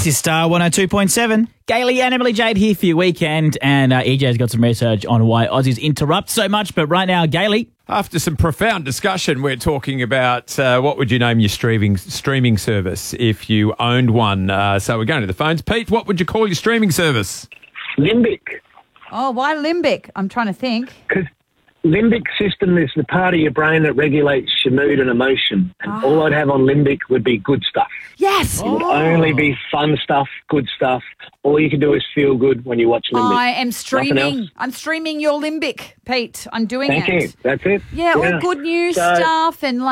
This is Star 102.7. Gailey and Emily Jade here for your weekend, and EJ's got some research on why Aussies interrupt so much. But right now, Gailey. After some profound discussion, we're talking about what would you name your streaming service if you owned one. So we're going to the phones. Pete, what would you call your streaming service? Limbic. Oh, why limbic? I'm trying to think. Because limbic system is the part of your brain that regulates your mood and emotion. And all I'd have on limbic would be good stuff. Yes. It would only be fun stuff, good stuff. All you can do is feel good when you watch limbic. I am Nothing streaming. else. I'm streaming your limbic, Pete. I'm doing Thank it. you. That's it. Yeah, all good news stuff and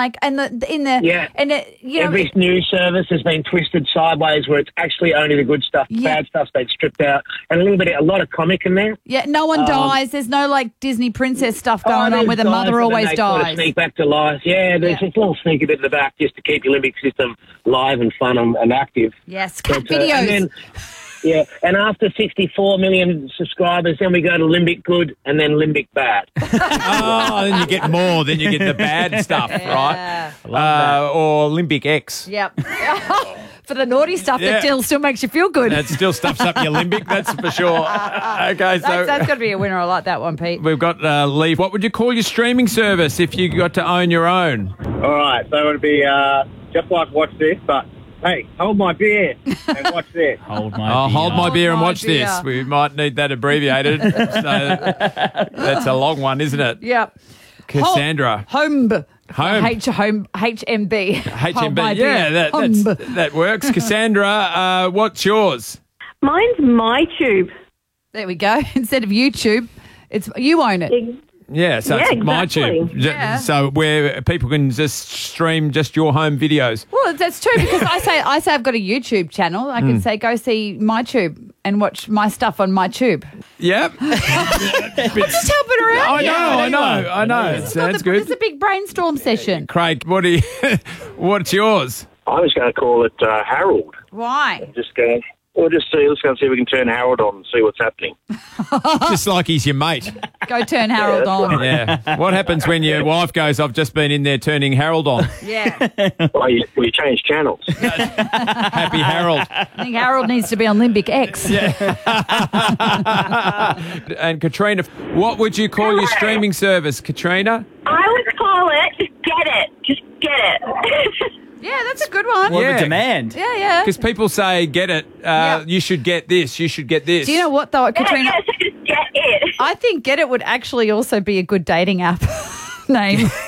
Every news service has been twisted sideways where it's actually only the good stuff. Yeah. Bad stuff's been stripped out, and a lot of comic in there. Yeah, no one dies. There's no like Disney princess stuff going on where the there's mother guys, always and then they sort of dies. sneak back to life. Yeah, there's this little sneaky bit in the back just to keep your limbic system live and fun and active. Yes, cat But, videos. and after 64 million subscribers, then we go to limbic good and then limbic bad. Oh, then you get more. Then you get the bad stuff, right? Or Limbic X. Yep. For the naughty stuff Yeah. that still makes you feel good. That still stuffs up your limbic, that's for sure. Okay, so That's got to be a winner. I like that one, Pete. we've got Lee. What would you call your streaming service if you got to own your own? All right, so it would be just like Watch This, but hey, hold my beer and watch this. Hold my I'll hold my beer and my watch beer. this. We might need that abbreviated. So that's a long one, isn't it? Yep. Cassandra. Home. Home. HMB. Hold my HMB. Yeah, beer. that works. Cassandra, what's yours? Mine's MyTube. There we go. Instead of YouTube, it's you own it. Yeah, so Yeah, it's exactly. MyTube. Yeah. So where people can just stream just your home videos. Well, that's true because I say I've got a YouTube channel. I can say go see MyTube and watch my stuff on MyTube. Yep. Just help it around. I know. It sounds good. It's a big brainstorm session. Craig, what's yours? I was going to call it Harold. Why? Let's go and see if we can turn Harold on and see what's happening. Just like he's your mate. Go turn Harold on. Yeah. What happens when your wife goes, I've just been in there turning Harold on? Yeah. Well, you change channels. Happy Harold. I think Harold needs to be on Limbic X. And Katrina, what would you call your streaming service, Katrina? I would call it Get It. Just get it. Yeah, that's a good one. What Yeah. a demand. Yeah. Because people say, get it, you should get this, you should get this. Do you know what though, Katrina? Yes, just get it. I think Get It would actually also be a good dating app name.